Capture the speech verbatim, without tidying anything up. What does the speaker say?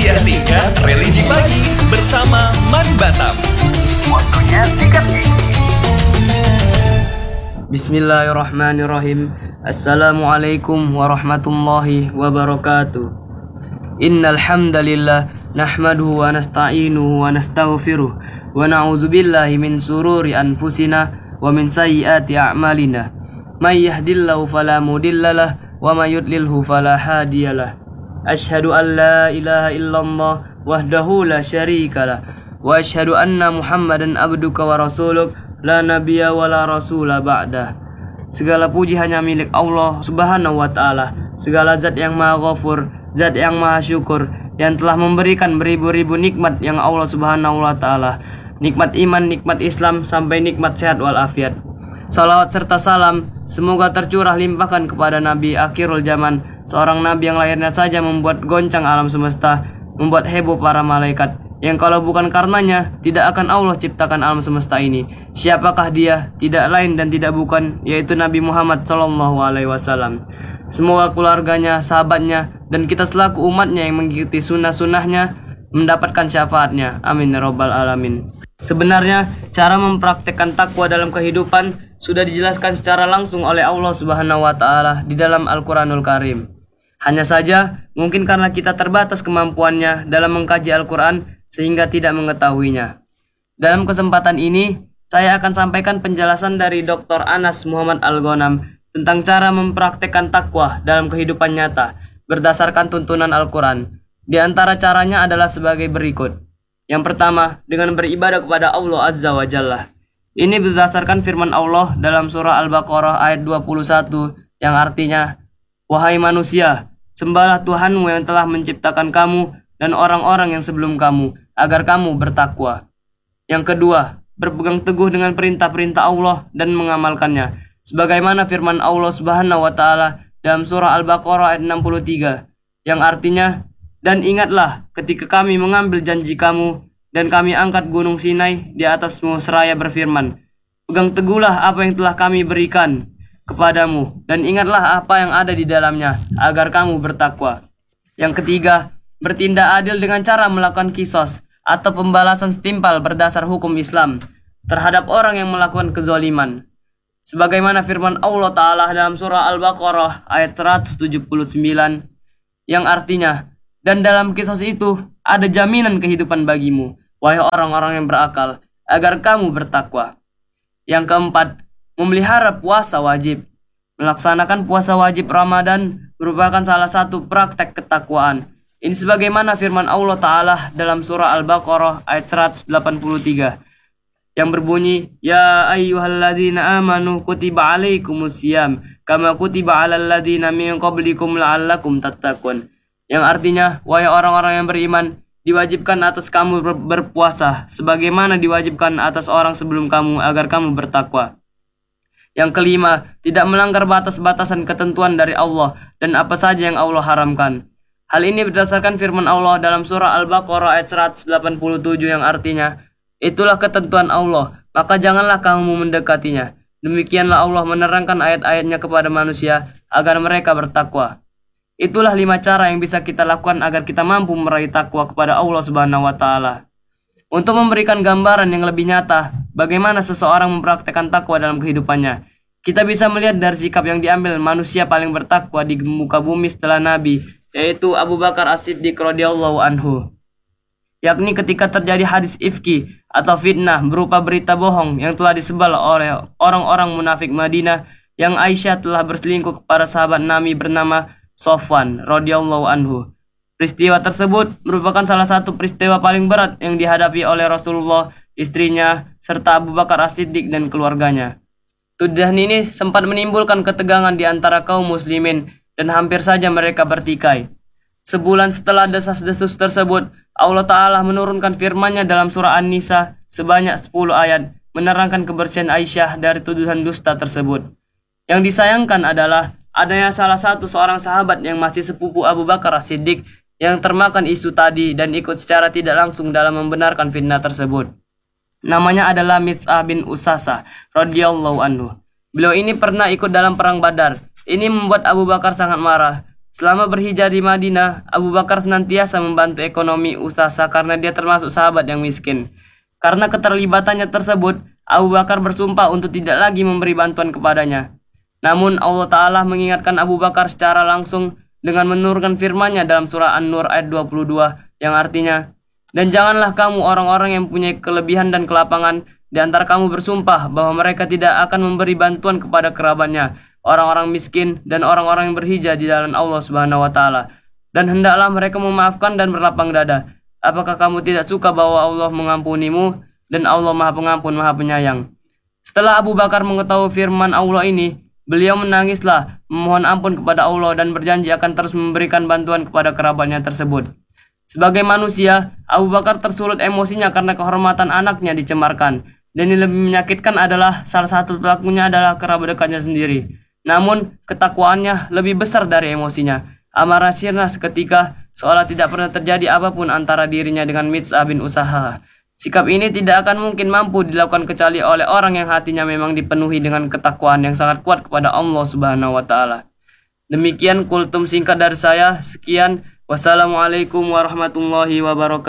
Kuliah Singkat Religi Pagi bersama Man Batam. Waktunya sikat gigi. Bismillahirrahmanirrahim. Assalamualaikum warahmatullahi wabarakatuh. Innal hamdalillah nahmaduhu wa nasta'inuhu wa nastaghfiruh wa na'udzu billahi min sururi anfusina wa min sayyiati a'malina. May yahdihillahu fala mudhillalah wa may yudlilhu fala hadiyalah. Asyhadu an la ilaha illallah wahdahu la syarikalah wa asyhadu anna Muhammadan abduka wa rasuluk la nabiyya wa la rasula ba'dah. Segala puji hanya milik Allah Subhanahu wa taala. Segala zat yang Maha Ghafur, zat yang Maha Syukur, yang telah memberikan beribu-ribu nikmat yang Allah Subhanahu wa taala. Nikmat iman, nikmat Islam, sampai nikmat sehat walafiat. Salawat serta salam semoga tercurah limpahkan kepada Nabi akhirul zaman, seorang nabi yang lahirnya saja membuat goncang alam semesta, membuat heboh para malaikat, yang kalau bukan karenanya tidak akan Allah ciptakan alam semesta ini. Siapakah dia? Tidak lain dan tidak bukan, yaitu Nabi Muhammad shallallahu alaihi wasallam. Semoga keluarganya, sahabatnya, dan kita selaku umatnya yang mengikuti sunnah-sunnahnya mendapatkan syafaatnya. Amin ya rabbal alamin. Sebenarnya cara mempraktekkan takwa dalam kehidupan sudah dijelaskan secara langsung oleh Allah Subhanahu wa taala di dalam Al-Qur'anul Karim. Hanya saja mungkin karena kita terbatas kemampuannya dalam mengkaji Al-Qur'an sehingga tidak mengetahuinya. Dalam kesempatan ini saya akan sampaikan penjelasan dari Doktor Anas Muhammad Al-Ghanam tentang cara mempraktekkan takwa dalam kehidupan nyata berdasarkan tuntunan Al-Qur'an. Di antara caranya adalah sebagai berikut. Yang pertama, dengan beribadah kepada Allah Azza wa Jalla. Ini berdasarkan firman Allah dalam surah Al-Baqarah ayat dua puluh satu yang artinya, wahai manusia, sembahlah Tuhanmu yang telah menciptakan kamu dan orang-orang yang sebelum kamu, agar kamu bertakwa. Yang kedua, berpegang teguh dengan perintah-perintah Allah dan mengamalkannya. Sebagaimana firman Allah Subhanahu wa taala dalam surah Al-Baqarah ayat enam puluh tiga yang artinya, dan ingatlah ketika kami mengambil janji kamu dan kami angkat gunung Sinai di atasmu seraya berfirman, pegang teguhlah apa yang telah kami berikan kepadamu dan ingatlah apa yang ada di dalamnya agar kamu bertakwa. Yang ketiga, bertindak adil dengan cara melakukan kisos atau pembalasan setimpal berdasar hukum Islam terhadap orang yang melakukan kezaliman. Sebagaimana firman Allah Ta'ala dalam surah Al-Baqarah ayat seratus tujuh puluh sembilan yang artinya, dan dalam kisos itu ada jaminan kehidupan bagimu, wahai orang-orang yang berakal, agar kamu bertakwa. Yang keempat, memelihara puasa wajib. Melaksanakan puasa wajib Ramadan merupakan salah satu praktek ketakwaan. Ini sebagaimana firman Allah Ta'ala dalam surah Al-Baqarah ayat seratus delapan puluh tiga yang berbunyi, ya ayyuhalladzina amanu kutiba alaikumusiyam kama kutiba alal ladzina min qablikum la'allakum tattaqun. Yang artinya, wahai orang-orang yang beriman, diwajibkan atas kamu ber- berpuasa, sebagaimana diwajibkan atas orang sebelum kamu, agar kamu bertakwa. Yang kelima, tidak melanggar batas-batasan ketentuan dari Allah dan apa saja yang Allah haramkan. Hal ini berdasarkan firman Allah dalam surah Al-Baqarah ayat seratus delapan puluh tujuh yang artinya, itulah ketentuan Allah, maka janganlah kamu mendekatinya. Demikianlah Allah menerangkan ayat-ayatnya kepada manusia agar mereka bertakwa. Itulah lima cara yang bisa kita lakukan agar kita mampu meraih takwa kepada Allah Subhanahu wa taala. Untuk memberikan gambaran yang lebih nyata bagaimana seseorang mempraktekkan takwa dalam kehidupannya, kita bisa melihat dari sikap yang diambil manusia paling bertakwa di muka bumi setelah Nabi, yaitu Abu Bakar As-Siddiq radhiyallahu anhu. Yakni ketika terjadi hadis ifki atau fitnah berupa berita bohong yang telah disebar oleh orang-orang munafik Madinah yang Aisyah telah berselingkuh kepada sahabat Nabi bernama Sofwan radhiyallahu anhu. Peristiwa tersebut merupakan salah satu peristiwa paling berat yang dihadapi oleh Rasulullah, istrinya, serta Abu Bakar As-Siddiq dan keluarganya. Tuduhan ini sempat menimbulkan ketegangan di antara kaum muslimin dan hampir saja mereka bertikai. Sebulan setelah desas-desus tersebut, Allah Ta'ala menurunkan firman-Nya dalam surah An-Nisa sebanyak sepuluh ayat menerangkan kebersihan Aisyah dari tuduhan dusta tersebut. Yang disayangkan adalah adanya salah satu seorang sahabat yang masih sepupu Abu Bakar As-Siddiq yang termakan isu tadi dan ikut secara tidak langsung dalam membenarkan fitnah tersebut. Namanya adalah Mits'ah bin Usasa radhiyallahu anhu. Beliau ini pernah ikut dalam perang Badar. Ini membuat Abu Bakar sangat marah. Selama berhijrah di Madinah, Abu Bakar senantiasa membantu ekonomi usaha karena dia termasuk sahabat yang miskin. Karena keterlibatannya tersebut, Abu Bakar bersumpah untuk tidak lagi memberi bantuan kepadanya. Namun Allah Ta'ala mengingatkan Abu Bakar secara langsung dengan menurunkan firman-Nya dalam surah An-Nur ayat dua puluh dua yang artinya, "Dan janganlah kamu orang-orang yang punya kelebihan dan kelapangan di antara kamu bersumpah bahwa mereka tidak akan memberi bantuan kepada kerabatnya, orang-orang miskin dan orang-orang yang berhijrah di jalan Allah Subhanahu wa taala. Dan hendaklah mereka memaafkan dan berlapang dada. Apakah kamu tidak suka bahwa Allah mengampunimu dan Allah Maha Pengampun, Maha Penyayang?" Setelah Abu Bakar mengetahui firman Allah ini, beliau menangislah, memohon ampun kepada Allah dan berjanji akan terus memberikan bantuan kepada kerabatnya tersebut. Sebagai manusia, Abu Bakar tersulut emosinya karena kehormatan anaknya dicemarkan. Dan yang lebih menyakitkan adalah salah satu pelakunya adalah kerabat dekatnya sendiri. Namun, ketakwaannya lebih besar dari emosinya. Amarah sirna seketika, seolah tidak pernah terjadi apapun antara dirinya dengan Mits'ah bin Usaha. Sikap ini tidak akan mungkin mampu dilakukan kecuali oleh orang yang hatinya memang dipenuhi dengan ketakwaan yang sangat kuat kepada Allah Subhanahu wa taala. Demikian kultum singkat dari saya. Sekian. Wassalamualaikum warahmatullahi wabarakatuh.